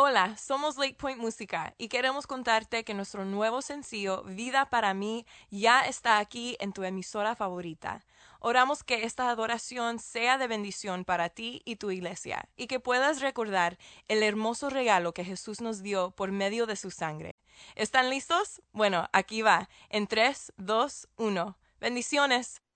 Hola, somos Lake Point Música y queremos contarte que nuestro nuevo sencillo, Vida para mí, ya está aquí en tu emisora favorita. Oramos que esta adoración sea de bendición para ti y tu iglesia, y que puedas recordar el hermoso regalo que Jesús nos dio por medio de su sangre. ¿Están listos? Bueno, aquí va, en 3, 2, 1. Bendiciones.